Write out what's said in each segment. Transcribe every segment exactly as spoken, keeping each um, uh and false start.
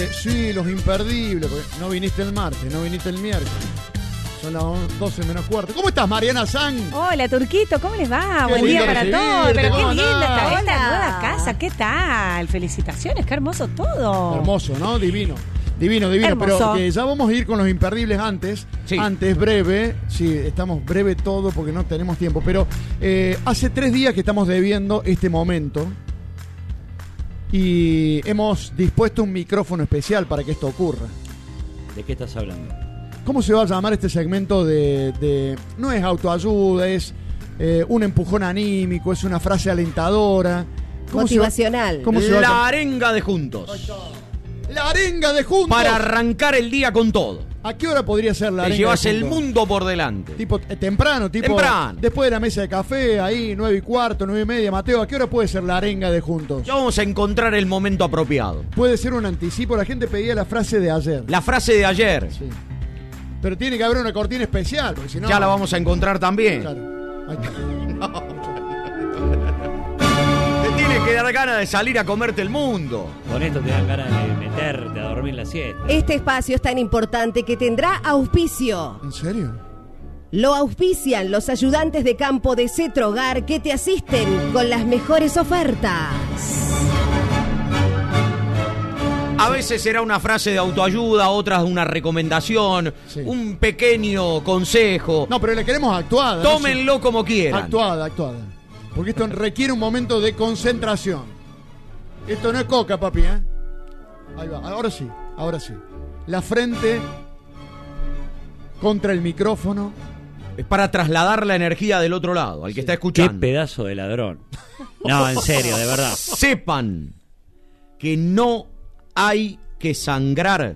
Sí, los imperdibles. No viniste el martes, no viniste el miércoles. Son las doce menos cuarto. ¿Cómo estás, Mariana San? Hola, Turquito, ¿cómo les va? Qué Buen día para lindo todos. recibirte, Pero qué ¿cómo linda andás? esta, esta Hola. nueva casa. ¿Qué tal? Felicitaciones, qué hermoso todo. Hermoso, ¿no? Divino. Divino, divino. Hermoso. Pero que ya vamos a ir con los imperdibles antes. Sí. Antes, breve. Sí, estamos breve todo porque no tenemos tiempo. Pero eh, hace tres días que estamos debiendo este momento. Y hemos dispuesto un micrófono especial para que esto ocurra. ¿De qué estás hablando? ¿Cómo se va a llamar este segmento de... de no es autoayuda, es eh, un empujón anímico, es una frase alentadora? ¿Cómo se va- Motivacional. ¿Cómo se va a La llamar? arenga de juntos. La arenga de juntos. Para arrancar el día con todo. ¿A qué hora podría ser la Te arenga llevas de el juntos? mundo por delante. Tipo eh, temprano, tipo Temprano. después de la mesa de café, ahí nueve y cuarto, nueve y media. Mateo, ¿a qué hora puede ser la arenga de juntos? Ya vamos a encontrar el momento apropiado. Puede ser un anticipo. La gente pedía la frase de ayer. La frase de ayer. Sí. Pero tiene que haber una cortina especial, porque si no... Ya la vamos a encontrar también. Claro. Ahí está. Te tiene que dar ganas de salir a comerte el mundo. Con esto te dan ganas de meterte a dormir la siesta. Este espacio es tan importante que tendrá auspicio. ¿En serio? Lo auspician los ayudantes de campo de Cetro Hogar que te asisten con las mejores ofertas. A veces será una frase de autoayuda, otras una recomendación, Sí. un pequeño consejo. No, pero le queremos actuada. ¿no? Tómenlo como quieran. Actuada, actuada. Porque esto requiere un momento de concentración. Esto no es coca, papi, ¿eh? Ahí va, ahora sí, ahora sí. La frente contra el micrófono. Es para trasladar la energía del otro lado, al que está Qué escuchando. pedazo de ladrón. No, en serio, de verdad. Sepan que no hay que sangrar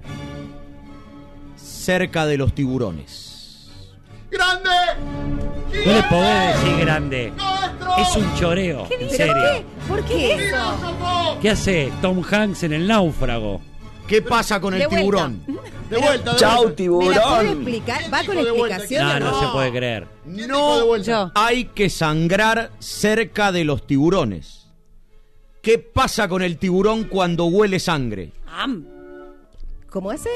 cerca de los tiburones. ¡Grande! No le podés decir grande. ¡Nuestro! Es un choreo, en ¿Pero serio. qué? ¿Por qué eso? ¡Filósofo! ¿Qué hace Tom Hanks en El Náufrago? ¿Qué pasa con el De vuelta. tiburón? De vuelta, de Chau, vuelta. ¿Me la puede tiburón. explicar? ¿Va con Tipo de vuelta. explicaciones? No, no se puede creer. ¿Quién dijo de No vuelta? Yo. hay que sangrar cerca de los tiburones. ¿Qué pasa con el tiburón cuando huele sangre? Am. ¿Cómo hace?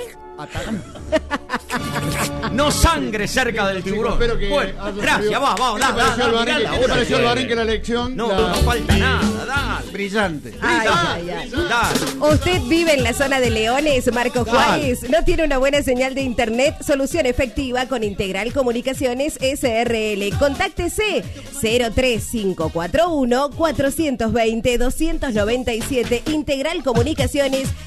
No sangre cerca del Chicos, tiburón. espero que Bueno, haya gracias, salido- va, va, ¿Qué da, te pareció, da, Alvarenque? mirá la ¿Qué te hora pareció, que Alvarenque, es. la lección? No, La- no falta nada, dale. Brillante. Ay, Brilla, ay, ay. dale. ¿Usted vive en la zona de Leones, Marcos Dale. Juárez? ¿No tiene una buena señal de internet? Solución efectiva con Integral Comunicaciones S R L. Contáctese cero tres cinco cuatro uno cuatro dos cero dos dos nueve siete. Integral Comunicaciones